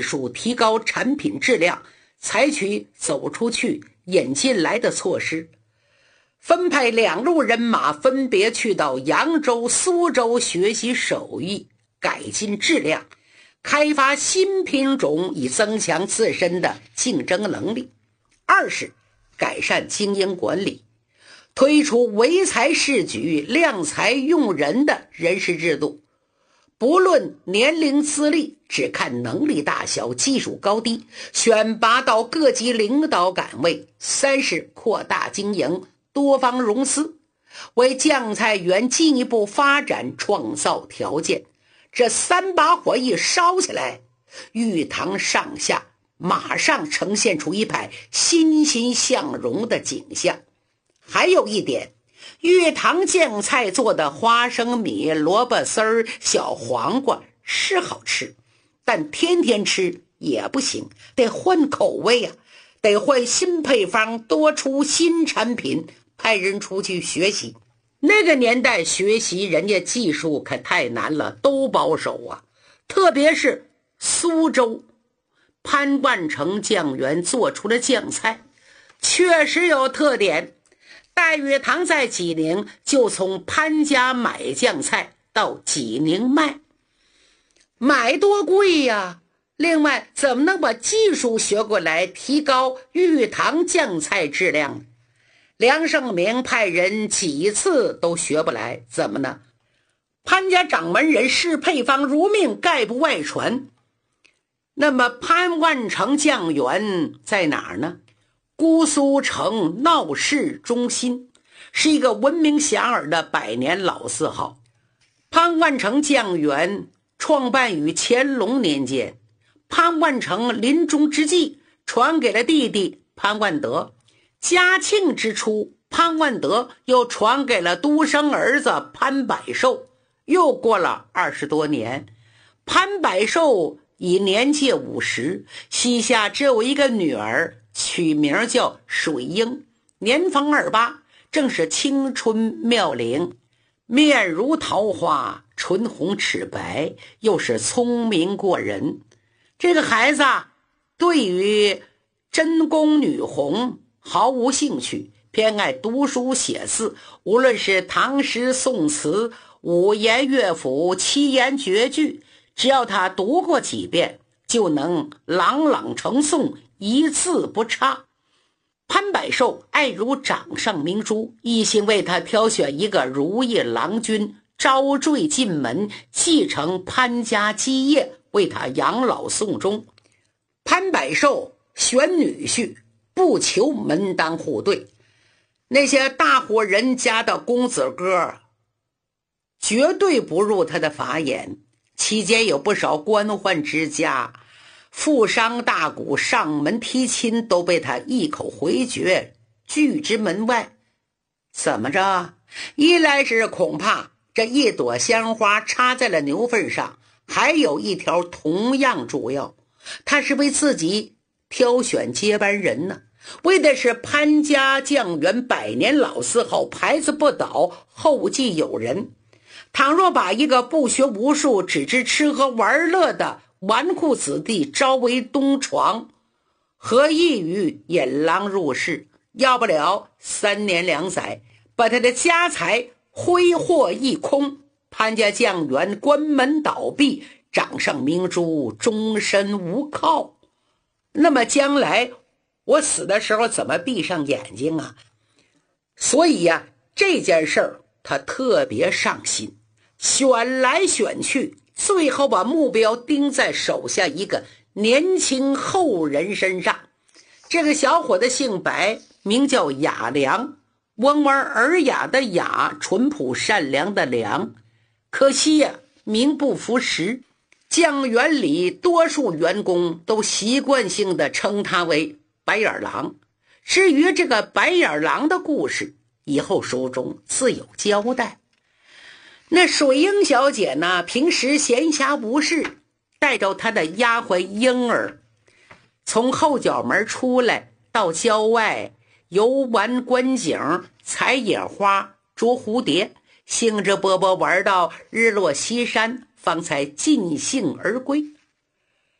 术提高产品质量，采取走出去引进来的措施，分派2路人马分别去到扬州、苏州学习手艺，改进质量，开发新品种，以增强自身的竞争能力。2是改善经营管理，推出唯才是举、量才用人的人事制度，不论年龄资历，只看能力大小、技术高低，选拔到各级领导岗位。3是扩大经营，多方融资，为酱菜园进一步发展创造条件。这3把火一烧起来，玉堂上下马上呈现出一派欣欣向荣的景象。还有一点，玉堂酱菜做的花生米、萝卜丝儿、小黄瓜是好吃，但天天吃也不行，得换口味啊，得换新配方，多出新产品，派人出去学习。那个年代学习人家技术可太难了，都保守啊。特别是苏州潘万成酱园做出的酱菜确实有特点。戴玉堂在济宁就从潘家买酱菜到济宁卖，买多贵呀！另外，怎么能把技术学过来，提高玉堂酱菜质量？梁胜明派人几次都学不来，怎么呢？潘家掌门人视配方如命，概不外传。那么潘万成酱园在哪儿呢？姑苏城闹市中心，是一个闻名遐迩的100年老字号。潘万成酱园创办于乾隆年间，潘万成临终之际传给了弟弟潘万德，嘉庆之初潘万德又传给了独生儿子潘百寿，又过了20多年，潘百寿已年届50，膝下只有一个女儿，取名叫水英，年方28，正是青春妙龄，面如桃花，唇红齿白，又是聪明过人。这个孩子对于真宫女红毫无兴趣，偏爱读书写字，无论是唐诗宋词、五言乐府、七言绝句，只要他读过几遍，就能朗朗成诵，一字不差。潘百寿爱如掌上明珠，一心为他挑选一个如意郎君，招赘进门，继承潘家基业，为他养老送终。潘百寿选女婿，不求门当户对，那些大户人家的公子哥绝对不入他的法眼。期间有不少官宦之家、富商大贾上门提亲，都被他一口回绝，拒之门外。怎么着？一来是恐怕这一朵香花插在了牛粪上，还有一条同样主要，他是为自己挑选接班人呢，为的是潘家酱园100年老字号，牌子不倒，后继有人。倘若把一个不学无术、只知吃喝玩乐的纨绔子弟招为东床，何异于引狼入室？要不了3年2载，把他的家财挥霍一空，潘家酱园关门倒闭，掌上明珠终身无靠。那么将来我死的时候怎么闭上眼睛啊？所以呀，这件事儿他特别上心，选来选去，最后把目标盯在手下一个年轻后人身上。这个小伙子姓白，名叫雅良，温文尔雅的雅，淳朴善良的良。可惜呀，名不符实，酱园里多数员工都习惯性地称他为白眼狼。至于这个白眼狼的故事，以后书中自有交代。那水英小姐呢，平时闲暇无事，带着她的丫鬟英儿，从后脚门出来，到郊外游玩观景，采野花，捉蝴蝶，兴致勃勃玩到日落西山，方才尽兴而归。